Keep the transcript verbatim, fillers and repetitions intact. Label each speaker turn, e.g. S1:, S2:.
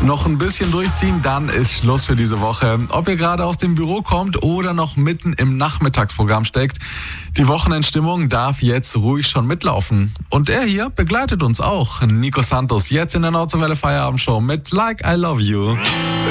S1: Noch ein bisschen durchziehen, dann ist Schluss für diese Woche. Ob ihr gerade aus dem Büro kommt oder noch mitten im Nachmittagsprogramm steckt, die Wochenendstimmung darf jetzt ruhig schon mitlaufen. Und er hier begleitet uns auch. Nico Santos, jetzt in der Nordseewelle Feierabendshow mit Like I Love You.